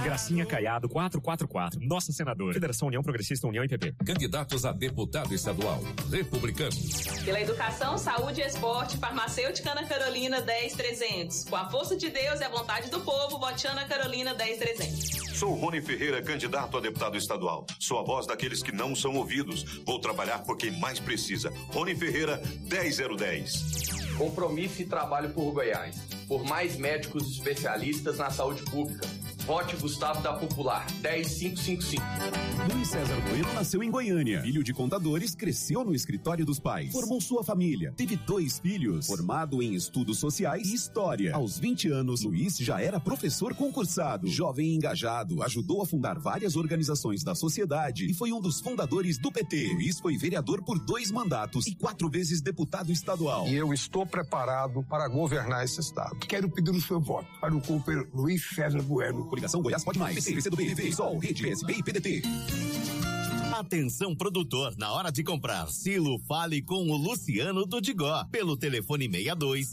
Gracinha Caiado 444. Nossa senadora. Federação União Progressista União e PP. Candidatos a deputado estadual. Republicanos. Pela educação, saúde e esporte, farmacêutica Ana Carolina 10300. Com a força de Deus e a vontade do povo, vote Ana Carolina 10300. Sou Rony Ferreira, candidato a deputado estadual. Sou a voz daqueles que não são ouvidos. Vou trabalhar por quem mais precisa. Rony Ferreira 10010. Compromisso e trabalho por Goiás. Por mais médicos especialistas na saúde pública. Vote Gustavo da Popular, 10555. Luiz César Bueno nasceu em Goiânia. Filho de contadores, cresceu no escritório dos pais. Formou sua família. Teve 2 filhos. Formado em estudos sociais e história. Aos 20 anos, Luiz já era professor concursado. Jovem e engajado, ajudou a fundar várias organizações da sociedade e foi um dos fundadores do PT. Luiz foi vereador por 2 mandatos e 4 vezes deputado estadual. E eu estou preparado para governar esse estado. Quero pedir o seu voto para o companheiro Luiz César Bueno. Coligação Goiás Pode Mais. PC, PCdoB, TV, Sol, Rede, PSB e PDT. Atenção, produtor, na hora de comprar silo, fale com o Luciano do Digó, pelo telefone 62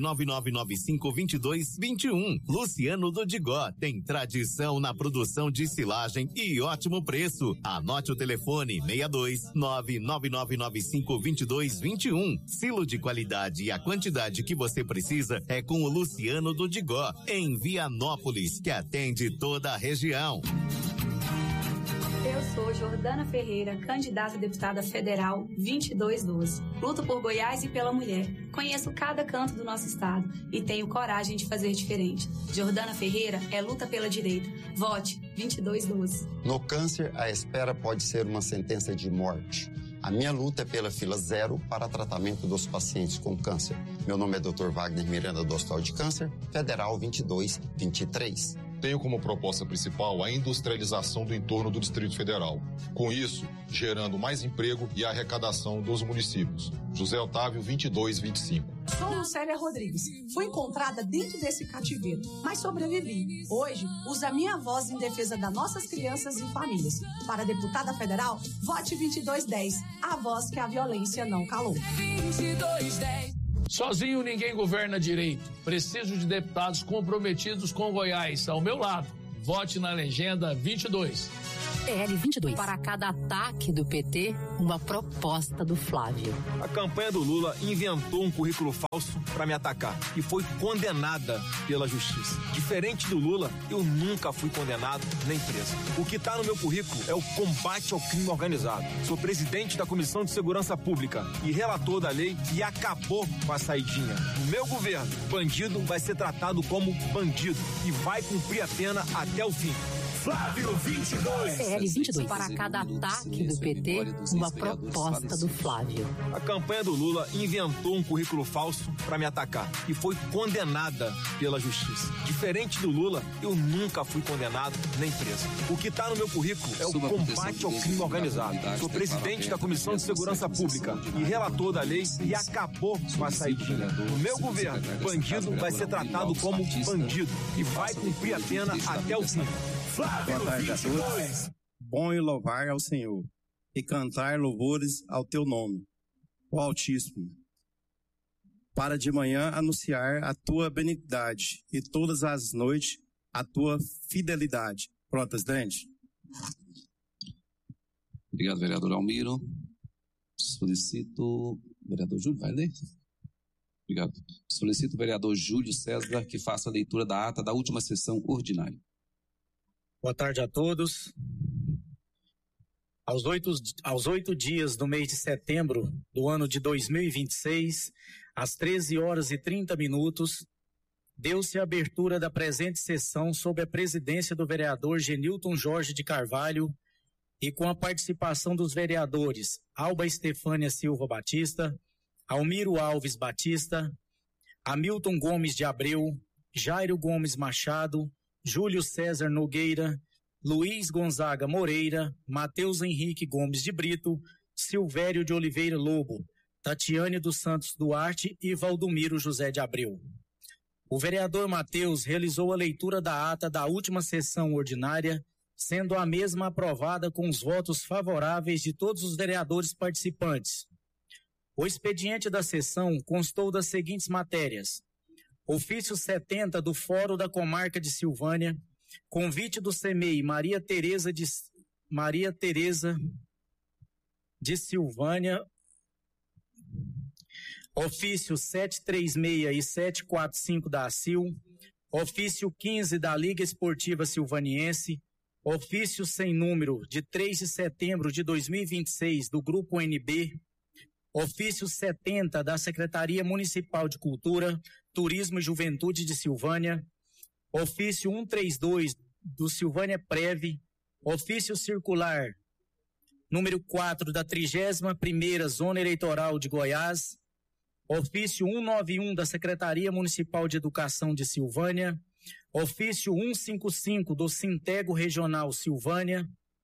999952221. Luciano do Digó tem tradição na produção de silagem e ótimo preço. Anote o telefone 62 999952221. Silo de qualidade e a quantidade que você precisa é com o Luciano do Digó, em Vianópolis, que atende toda a região. Eu sou Jordana Ferreira, candidata a deputada federal 2212. Luto por Goiás e pela mulher. Conheço cada canto do nosso estado e tenho coragem de fazer diferente. Jordana Ferreira é luta pela direita. Vote 2212. No câncer, a espera pode ser uma sentença de morte. A minha luta é pela fila 0 para tratamento dos pacientes com câncer. Meu nome é Dr. Wagner Miranda do Hospital de Câncer, Federal 2223. Tenho como proposta principal a industrialização do entorno do Distrito Federal. Com isso, gerando mais emprego e arrecadação dos municípios. José Otávio 2225. Sou Lucélia Rodrigues. Fui encontrada dentro desse cativeiro, mas sobrevivi. Hoje, uso a minha voz em defesa das nossas crianças e famílias. Para deputada federal, vote 2210. A voz que a violência não calou. 2210. Sozinho ninguém governa direito. Preciso de deputados comprometidos com Goiás. Ao meu lado, vote na legenda 22. PL 22. Para cada ataque do PT, uma proposta do Flávio. A campanha do Lula inventou um currículo falso para me atacar e foi condenada pela justiça. Diferente do Lula, eu nunca fui condenado nem preso. O que está no meu currículo é o combate ao crime organizado. Sou presidente da Comissão de Segurança Pública e relator da lei que acabou com a saidinha. No meu governo, bandido vai ser tratado como bandido e vai cumprir a pena até o fim. Flávio 22. PL 22. Para cada ataque do PT, uma proposta do Flávio. A campanha do Lula inventou um currículo falso para me atacar e foi condenada pela justiça. Diferente do Lula, eu nunca fui condenado nem preso. O que está no meu currículo é o combate ao crime organizado. Sou presidente da Comissão de Segurança Pública e relator da lei que acabou com a saidinha. No meu governo, bandido vai ser tratado como bandido e vai cumprir a pena até o fim. Boa tarde a todos. Bom e louvar ao Senhor e cantar louvores ao teu nome, o Altíssimo, para de manhã anunciar a tua benignidade e todas as noites a tua fidelidade. Pronto, presidente? Obrigado, vereador Almiro. Solicito, vereador Júlio, vai ler? Obrigado. Solicito o vereador Júlio César que faça a leitura da ata da última sessão ordinária. Boa tarde a todos. Aos 8 dias do mês de setembro do ano de 2026, às 13h30, deu-se a abertura da presente sessão sob a presidência do vereador Genilton Jorge de Carvalho e com a participação dos vereadores Alba Estefânia Silva Batista, Almiro Alves Batista, Hamilton Gomes de Abreu, Jairo Gomes Machado, Júlio César Nogueira, Luiz Gonzaga Moreira, Matheus Henrique Gomes de Brito, Silvério de Oliveira Lobo, Tatiane dos Santos Duarte e Valdomiro José de Abreu. O vereador Matheus realizou a leitura da ata da última sessão ordinária, sendo a mesma aprovada com os votos favoráveis de todos os vereadores participantes. O expediente da sessão constou das seguintes matérias: ofício 70 do Fórum da Comarca de Silvânia, Convite do CEMEI Maria Tereza de Silvânia, ofício 736 e 745 da ACIL, ofício 15 da Liga Esportiva Silvaniense, ofício sem número de 3 de setembro de 2026 do Grupo NB, ofício 70 da Secretaria Municipal de Cultura, Turismo e Juventude de Silvânia, ofício 132 do Silvânia Prev, ofício circular número 4 da 31ª Zona Eleitoral de Goiás, ofício 191 da Secretaria Municipal de Educação de Silvânia, ofício 155 do Sintego Regional Silvânia.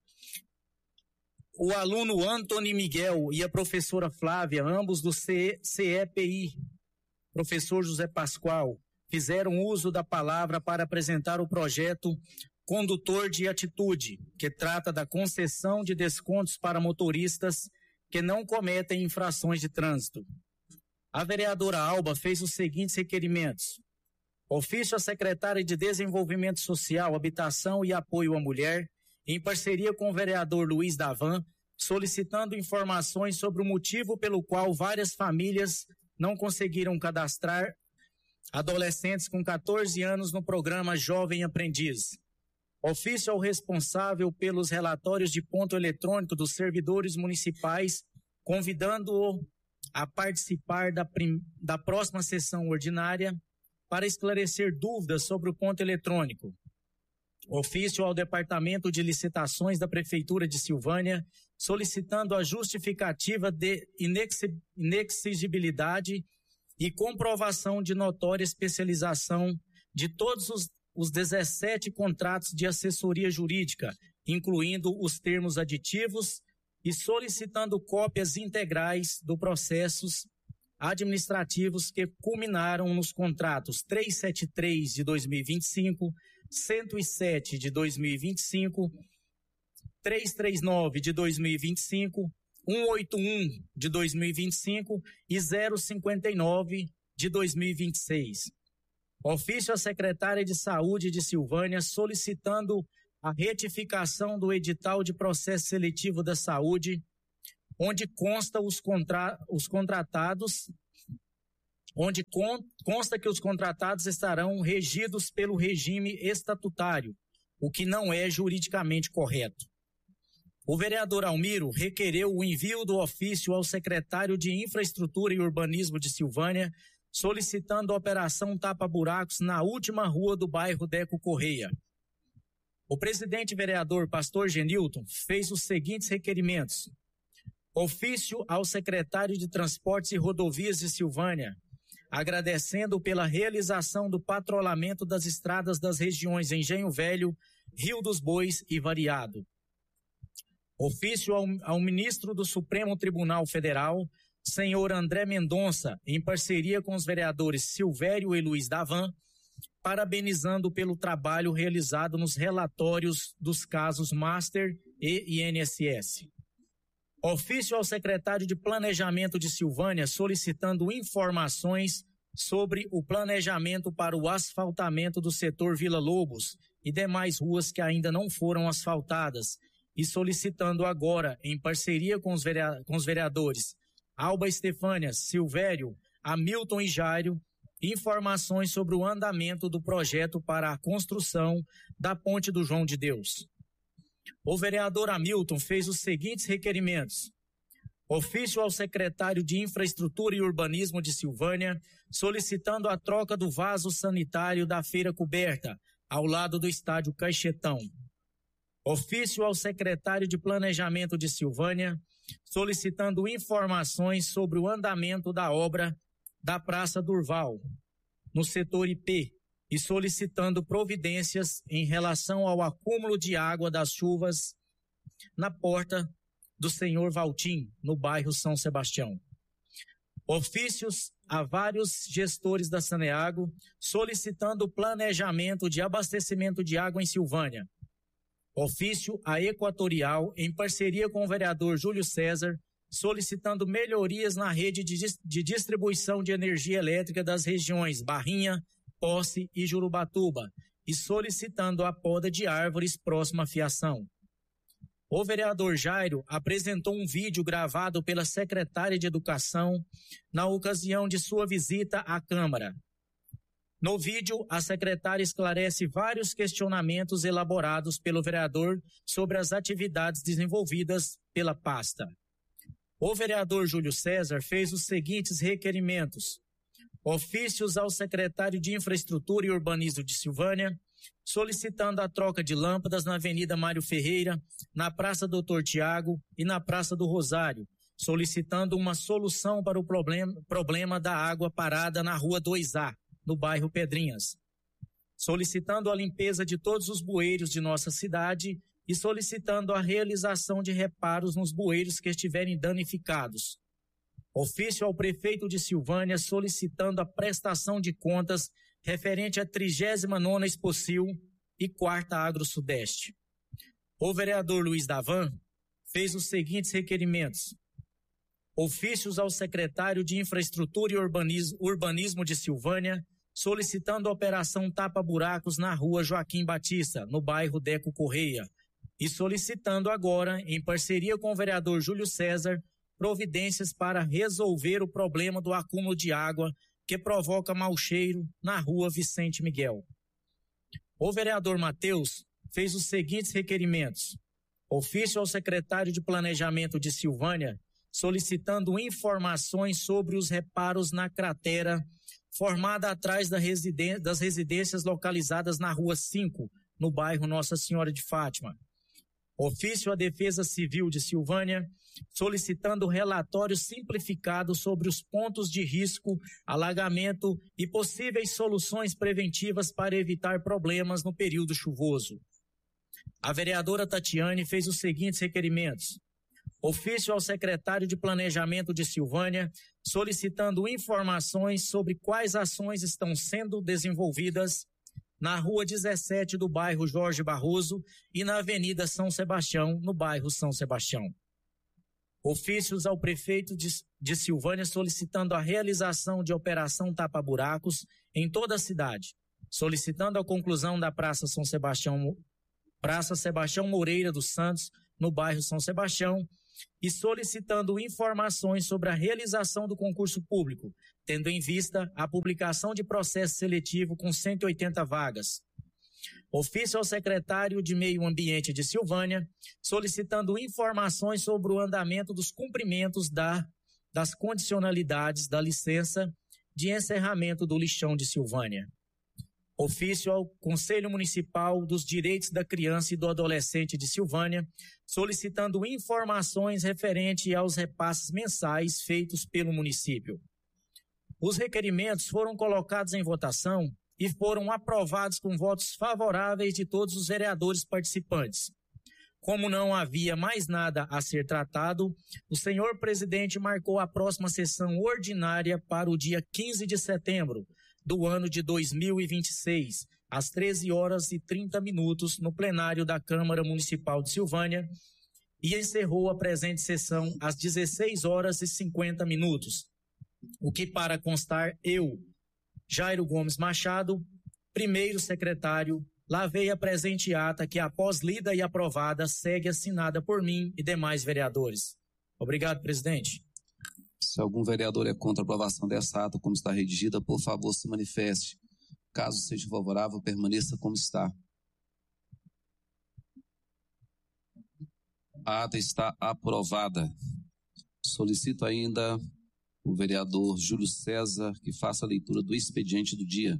O aluno Antony Miguel e a professora Flávia, ambos do CEPI, professor José Pascoal, fizeram uso da palavra para apresentar o projeto Condutor de Atitude, que trata da concessão de descontos para motoristas que não cometem infrações de trânsito. A vereadora Alba fez os seguintes requerimentos. Ofício à secretária de Desenvolvimento Social, Habitação e Apoio à Mulher, em parceria com o vereador Luiz Davan, solicitando informações sobre o motivo pelo qual várias famílias não conseguiram cadastrar adolescentes com 14 anos no programa Jovem Aprendiz. Ofício ao responsável pelos relatórios de ponto eletrônico dos servidores municipais, convidando-o a participar da próxima sessão ordinária para esclarecer dúvidas sobre o ponto eletrônico. Ofício ao Departamento de Licitações da Prefeitura de Silvânia, solicitando a justificativa de inexigibilidade e comprovação de notória especialização de todos os 17 contratos de assessoria jurídica, incluindo os termos aditivos, e solicitando cópias integrais dos processos administrativos que culminaram nos contratos 373 de 2025, 107 de 2025, 339 de 2025, 181 de 2025 e 059 de 2026. Ofício à secretária de Saúde de Silvânia solicitando a retificação do edital de processo seletivo da saúde, onde consta que os contratados estarão regidos pelo regime estatutário, o que não é juridicamente correto. O vereador Almiro requereu o envio do ofício ao secretário de Infraestrutura e Urbanismo de Silvânia, solicitando a operação tapa-buracos na última rua do bairro Deco Correia. O presidente vereador Pastor Genilton fez os seguintes requerimentos. Ofício ao secretário de Transportes e Rodovias de Silvânia, agradecendo pela realização do patrulhamento das estradas das regiões Engenho Velho, Rio dos Bois e Variado. Ofício ao ministro do Supremo Tribunal Federal, senhor André Mendonça, em parceria com os vereadores Silvério e Luiz Davan, parabenizando pelo trabalho realizado nos relatórios dos casos Master e INSS. Ofício ao secretário de Planejamento de Silvânia solicitando informações sobre o planejamento para o asfaltamento do setor Vila Lobos e demais ruas que ainda não foram asfaltadas e solicitando agora, em parceria com os vereadores Alba Estefânia, Silvério, Hamilton e Jairo, informações sobre o andamento do projeto para a construção da Ponte do João de Deus. O vereador Hamilton fez os seguintes requerimentos. Ofício ao secretário de Infraestrutura e Urbanismo de Silvânia, solicitando a troca do vaso sanitário da feira coberta, ao lado do estádio Caixetão. Ofício ao secretário de Planejamento de Silvânia, solicitando informações sobre o andamento da obra da Praça Durval, no setor IP, e solicitando providências em relação ao acúmulo de água das chuvas na porta do senhor Valtim, no bairro São Sebastião. Ofícios a vários gestores da Saneago, solicitando planejamento de abastecimento de água em Silvânia. Ofício à Equatorial, em parceria com o vereador Júlio César, solicitando melhorias na rede de distribuição de energia elétrica das regiões Barrinha, Posse e Jurubatuba, e solicitando a poda de árvores próxima à fiação. O vereador Jairo apresentou um vídeo gravado pela secretária de Educação na ocasião de sua visita à Câmara. No vídeo, a secretária esclarece vários questionamentos elaborados pelo vereador sobre as atividades desenvolvidas pela pasta. O vereador Júlio César fez os seguintes requerimentos: ofícios ao secretário de Infraestrutura e Urbanismo de Silvânia, solicitando a troca de lâmpadas na Avenida Mário Ferreira, na Praça Doutor Tiago e na Praça do Rosário, solicitando uma solução para o problema da água parada na Rua 2A, no bairro Pedrinhas, solicitando a limpeza de todos os bueiros de nossa cidade e solicitando a realização de reparos nos bueiros que estiverem danificados. Ofício ao prefeito de Silvânia solicitando a prestação de contas referente à 39ª Expocil e 4ª Agro-Sudeste. O vereador Luiz Davan fez os seguintes requerimentos: ofícios ao secretário de Infraestrutura e Urbanismo de Silvânia, solicitando a operação tapa-buracos na Rua Joaquim Batista, no bairro Deco Correia, e solicitando agora, em parceria com o vereador Júlio César, providências para resolver o problema do acúmulo de água que provoca mau cheiro na Rua Vicente Miguel. O vereador Matheus fez os seguintes requerimentos: ofício ao secretário de Planejamento de Silvânia, solicitando informações sobre os reparos na cratera formada atrás das residências localizadas na Rua 5, no bairro Nossa Senhora de Fátima. Ofício à Defesa Civil de Silvânia, solicitando relatório simplificado sobre os pontos de risco, alagamento e possíveis soluções preventivas para evitar problemas no período chuvoso. A vereadora Tatiane fez os seguintes requerimentos: ofício ao secretário de Planejamento de Silvânia, solicitando informações sobre quais ações estão sendo desenvolvidas na Rua 17 do bairro Jorge Barroso e na Avenida São Sebastião, no bairro São Sebastião. Ofícios ao prefeito de Silvânia solicitando a realização de operação tapa-buracos em toda a cidade, solicitando a conclusão da Praça Sebastião Moreira dos Santos, no bairro São Sebastião, e solicitando informações sobre a realização do concurso público, tendo em vista a publicação de processo seletivo com 180 vagas. Ofício ao secretário de Meio Ambiente de Silvânia, solicitando informações sobre o andamento dos cumprimentos das condicionalidades da licença de encerramento do lixão de Silvânia. Ofício ao Conselho Municipal dos Direitos da Criança e do Adolescente de Silvânia, solicitando informações referentes aos repasses mensais feitos pelo município. Os requerimentos foram colocados em votação e foram aprovados com votos favoráveis de todos os vereadores participantes. Como não havia mais nada a ser tratado, o senhor presidente marcou a próxima sessão ordinária para o dia 15 de setembro do ano de 2026, às 13h30, no plenário da Câmara Municipal de Silvânia, e encerrou a presente sessão às 16h50, o que, para constar, eu, Jairo Gomes Machado, primeiro secretário, lavei a presente ata que, após lida e aprovada, segue assinada por mim e demais vereadores. Obrigado, presidente. Se algum vereador é contra a aprovação dessa ata como está redigida, por favor, se manifeste. Caso seja favorável, permaneça como está. A ata está aprovada. Solicito ainda o vereador Júlio César que faça a leitura do expediente do dia.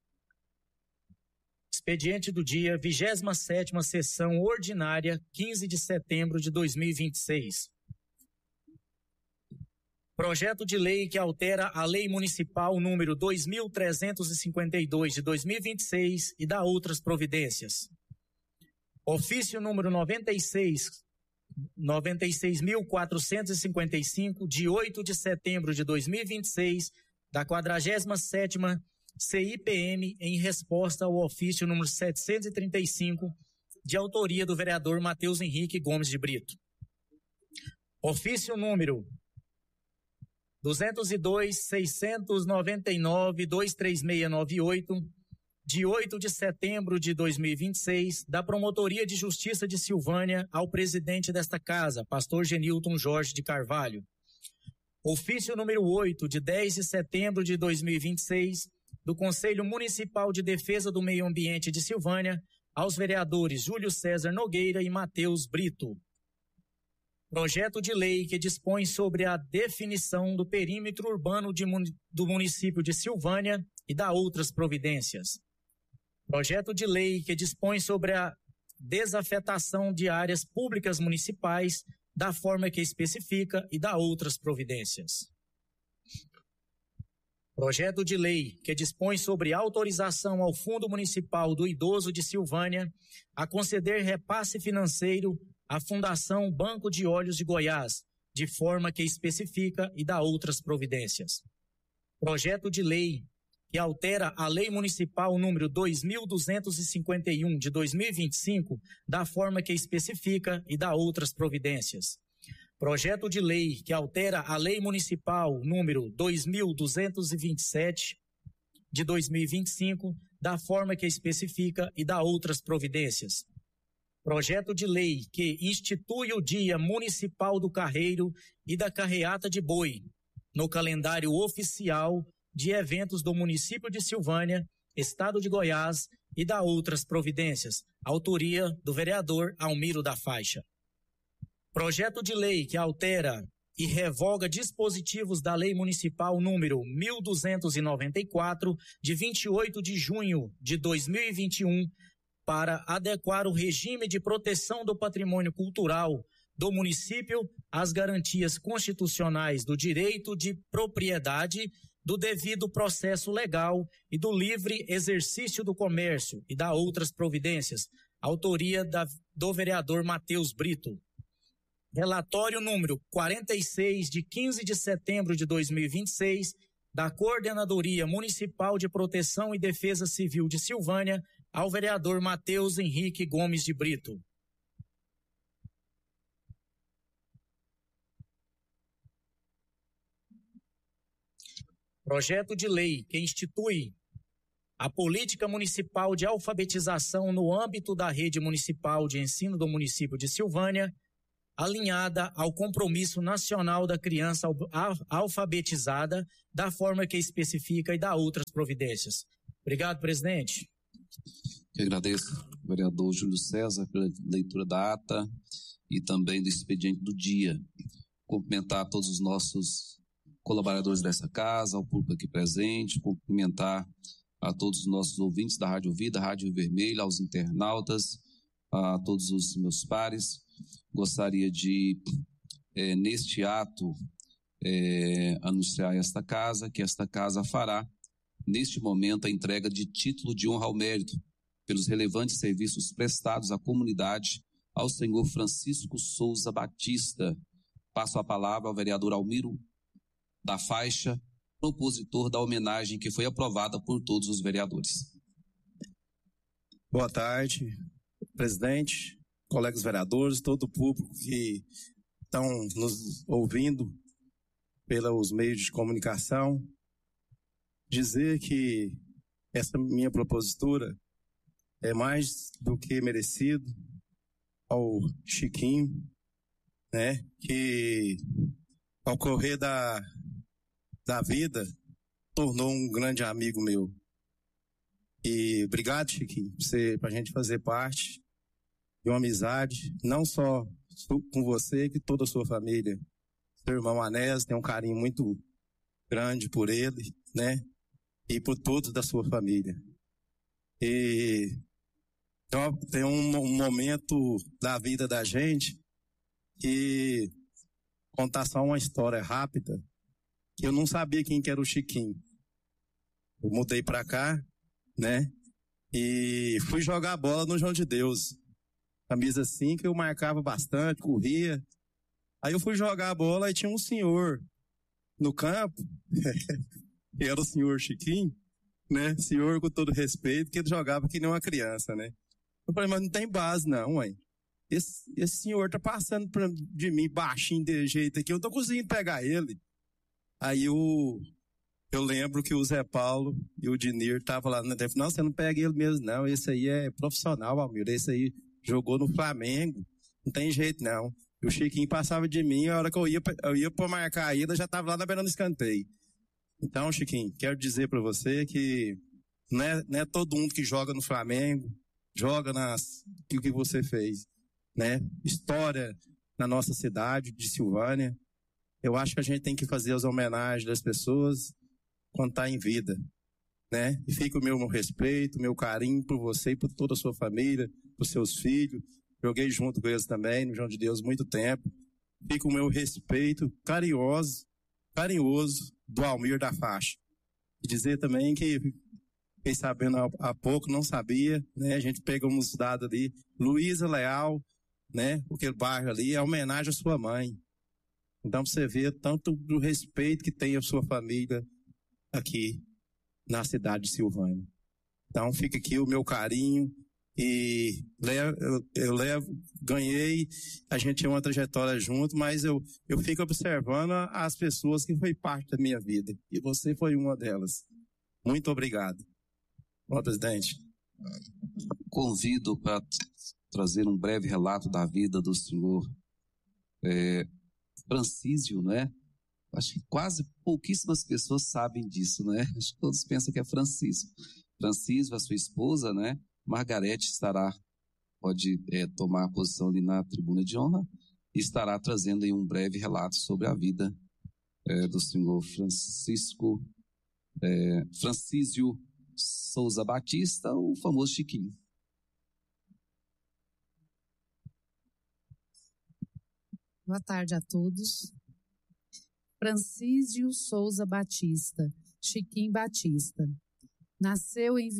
Expediente do dia, 27ª sessão ordinária, 15 de setembro de 2026. Projeto de lei que altera a Lei Municipal número 2.352 de 2026 e dá outras providências. Ofício número 96.455, de 8 de setembro de 2026, da 47ª CIPM, em resposta ao ofício número 735, de autoria do vereador Matheus Henrique Gomes de Brito. Ofício número 202.699.23698, de 8 de setembro de 2026, da Promotoria de Justiça de Silvânia ao presidente desta casa, pastor Genilton Jorge de Carvalho. Ofício número 8, de 10 de setembro de 2026, do Conselho Municipal de Defesa do Meio Ambiente de Silvânia, aos vereadores Júlio César Nogueira e Matheus Brito. Projeto de lei que dispõe sobre a definição do perímetro urbano do município de Silvânia e da outras providências. Projeto de lei que dispõe sobre a desafetação de áreas públicas municipais da forma que especifica e da outras providências. Projeto de lei que dispõe sobre autorização ao Fundo Municipal do Idoso de Silvânia a conceder repasse financeiro à Fundação Banco de Olhos de Goiás, de forma que especifica e dá outras providências. Projeto de lei que altera a Lei Municipal número 2.251 de 2025, da forma que especifica e dá outras providências. Projeto de lei que altera a Lei Municipal número 2.227 de 2025, da forma que especifica e dá outras providências. Projeto de lei que institui o Dia Municipal do Carreiro e da Carreata de Boi no calendário oficial de eventos do município de Silvânia, estado de Goiás, e dá outras providências. Autoria do vereador Almiro da Faixa. Projeto de lei que altera e revoga dispositivos da Lei Municipal número 1294, de 28 de junho de 2021, para adequar o regime de proteção do patrimônio cultural do município às garantias constitucionais do direito de propriedade, do devido processo legal e do livre exercício do comércio e da outras providências. Autoria do vereador Matheus Brito. Relatório número 46, de 15 de setembro de 2026, da Coordenadoria Municipal de Proteção e Defesa Civil de Silvânia, ao vereador Matheus Henrique Gomes de Brito. Projeto de lei que institui a política municipal de alfabetização no âmbito da rede municipal de ensino do município de Silvânia, alinhada ao compromisso nacional da criança alfabetizada, da forma que especifica e dá outras providências. Obrigado, presidente. Eu agradeço ao vereador Júlio César pela leitura da ata e também do expediente do dia. Cumprimentar todos os nossos colaboradores dessa casa, ao público aqui presente, cumprimentar a todos os nossos ouvintes da Rádio Vida, Rádio Vermelha, aos internautas, a todos os meus pares. Gostaria de, neste ato, anunciar esta casa, que esta casa fará, neste momento, a entrega de título de honra ao mérito pelos relevantes serviços prestados à comunidade ao senhor Francisco Souza Batista. Passo a palavra ao vereador Almiro da Faixa, propositor da homenagem que foi aprovada por todos os vereadores. Boa tarde, presidente, colegas vereadores, todo o público que estão nos ouvindo pelos meios de comunicação. Dizer que essa minha propositura é mais do que merecido ao Chiquinho, né, que ao correr da vida tornou um grande amigo meu. E obrigado, Chiquinho, pra gente fazer parte de uma amizade, não só com você, que toda a sua família. Seu irmão Anésio tem um carinho muito grande por ele, né? E por todos da sua família. E então, tem um momento da vida da gente que contar só uma história rápida, que eu não sabia quem que era o Chiquinho. Eu mudei pra cá, né? E fui jogar bola no João de Deus. Camisa 5, eu marcava bastante, corria. Aí eu fui jogar a bola e tinha um senhor no campo, que era o senhor Chiquinho, né? Senhor com todo respeito, que ele jogava que nem uma criança, né? Eu falei, mas não tem base não, ué. Esse senhor tá passando de mim baixinho de jeito aqui, eu não tô conseguindo pegar ele. Aí eu eu lembro que o Zé Paulo e o Dinir estavam lá na não, você não pega ele mesmo não, esse aí é profissional, Almir, esse aí jogou no Flamengo, não tem jeito não. E o Chiquinho passava de mim, a hora que eu ia para marcar ele, eu já estava lá na beira do escanteio. Então, Chiquinho, quero dizer para você que não é todo mundo que joga no Flamengo, joga o que você fez, né? História na nossa cidade de Silvânia. Eu acho que a gente tem que fazer as homenagens das pessoas quando está em vida, né? E fica o meu respeito, o meu carinho por você e por toda a sua família, por seus filhos. Joguei junto com eles também, no João de Deus, muito tempo. Fica o meu respeito carinhoso do Almir da Faixa. E dizer também que fiquei sabendo há pouco, não sabia, né? A gente pegou uns dados ali. Luísa Leal, né? Aquele bairro ali é homenagem à sua mãe. Então você vê tanto do respeito que tem a sua família aqui na cidade de Silvânia. Então fica aqui o meu carinho e ganhei, a gente tinha uma trajetória junto, mas eu fico observando as pessoas que foi parte da minha vida e você foi uma delas. Muito obrigado. Bom, presidente. Convido para trazer um breve relato da vida do senhor Francísio, né? Acho que quase pouquíssimas pessoas sabem disso, né? Acho que todos pensam que é Francisco. Francisco, a sua esposa, né? Margarete pode tomar a posição ali na tribuna de honra e estará trazendo aí um breve relato sobre a vida do senhor Francísio Souza Batista, o famoso Chiquinho. Boa tarde a todos. Francísio Souza Batista, Chiquinho Batista. Nasceu em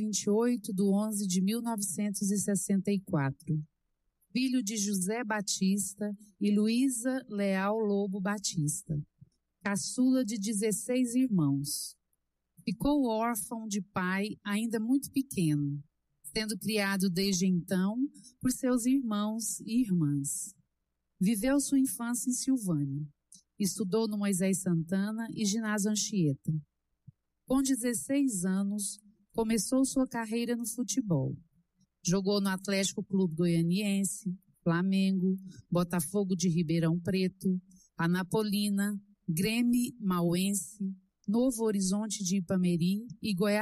28/11/1964. Filho de José Batista e Luísa Leal Lobo Batista. Caçula de 16 irmãos. Ficou órfão de pai ainda muito pequeno, sendo criado desde então por seus irmãos e irmãs. Viveu sua infância em Silvânia. Estudou no Moisés Santana e Ginásio Anchieta. Com 16 anos, começou sua carreira no futebol. Jogou no Atlético Clube Goianiense, Flamengo, Botafogo de Ribeirão Preto, Anapolina, Grêmio Mauense, Novo Horizonte de Ipameri e Goiás